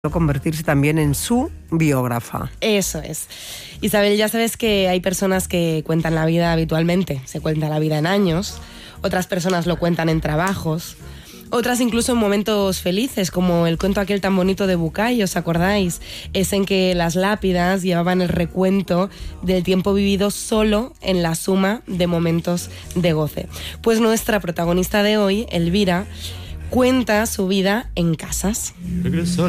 convertirse también en su biógrafa. Eso es. Isabel, ya sabes que hay personas que cuentan la vida habitualmente, se cuenta la vida en años, otras personas lo cuentan en trabajos, otras incluso en momentos felices, como el cuento aquel tan bonito de Bucay, ¿os acordáis? Es en que las lápidas llevaban el recuento del tiempo vivido solo en la suma de momentos de goce. Pues nuestra protagonista de hoy, Elvira, cuenta su vida en casas. Regresó